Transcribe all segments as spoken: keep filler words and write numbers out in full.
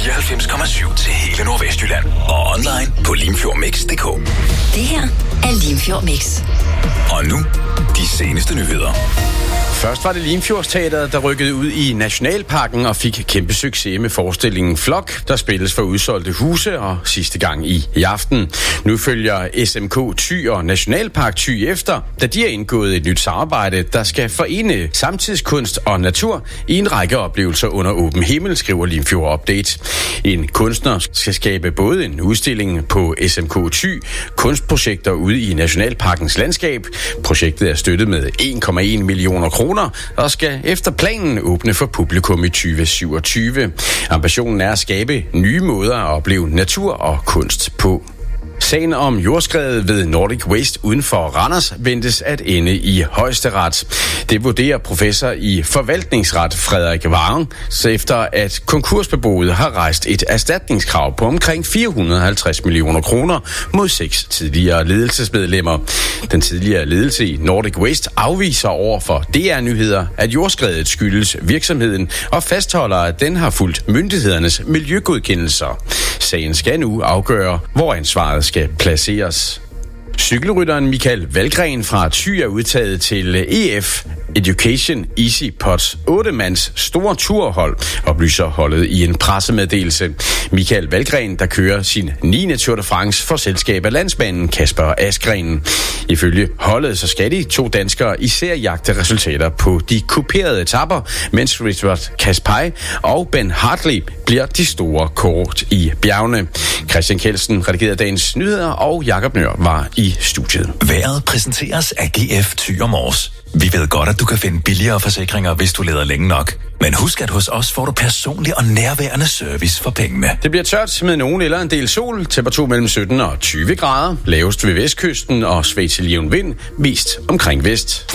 fireoghalvfems komma syv til hele Nordvestjylland. Og online på limfjordmix punktum d k. Det her er Limfjord Mix. Og nu, de seneste nyheder. Først var det Limfjordsteatret, der rykkede ud i Nationalparken og fik kæmpe succes med forestillingen Flok, der spilles for udsolgte huse og sidste gang i, i aften. Nu følger S M K Thy og Nationalpark Thy efter, da de har indgået et nyt samarbejde, der skal forene samtidskunst og natur i en række oplevelser under åben himmel, skriver Limfjord Update. En kunstner skal skabe både en udstilling på S M K Thy, kunstprojekter ude i Nationalparkens landskab. Projektet er støttet med en komma en millioner kroner og skal efter planen åbne for publikum i tyve syvogtyve. Ambitionen er at skabe nye måder at opleve natur og kunst på. Sagen om jordskredet ved Nordic Waste uden for Randers ventes at ende i højesteret. Det vurderer professor i forvaltningsret Frederik Vang, efter at konkursbeboet har rejst et erstatningskrav på omkring fire hundrede og halvtreds millioner kroner mod seks tidligere ledelsesmedlemmer. Den tidligere ledelse i Nordic Waste afviser over for D R Nyheder, at jordskredet skyldes virksomheden og fastholder, at den har fulgt myndighedernes miljøgodkendelser. Sagen skal nu afgøre, hvor ansvaret skal placeres. Cykelrytteren Michael Valgren fra Thy er udtaget til E F Education Easy Pods otte-mands store turhold, oplyser holdet i en pressemeddelelse. Michael Valgren, der kører sin niende Tour de France for selskab af landsmanden Kasper Asgreen. Ifølge holdet så skal de to danskere især jagte resultater på de kuperede etapper, mens Richard Caspay og Ben Hartley bliver de store kort i bjergene. Christian Kelsen redigerede dagens nyheder, og Jakob Nør var i studiet. Vejret præsenteres af G F Thy og Mors. Vi ved godt, at du kan finde billigere forsikringer, hvis du leder længe nok. Men husk, at hos os får du personlig og nærværende service for pengene. Det bliver tørt med nogen eller en del sol. Temperatur mellem sytten og tyve grader. Lavest ved vestkysten og svag til jævn vind. Mest omkring vest.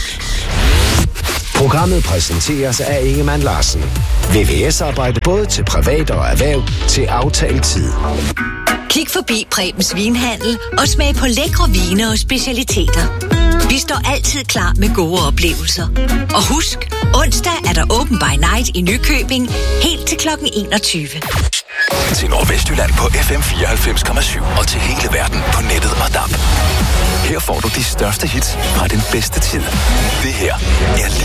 Programmet præsenteres af Ingemann Larsen. V V S-arbejde både til privat og erhverv til aftalt tid. Kig forbi Prebens Vinhandel og smag på lækre vine og specialiteter. Vi står altid klar med gode oplevelser. Og husk, onsdag er der Open by Night i Nykøbing helt til klokken enogtyve. Til Nordvestjylland på F M fireoghalvfems komma syv og til hele verden på nettet og D A B. Her får du de største hits fra den bedste tid. Det her er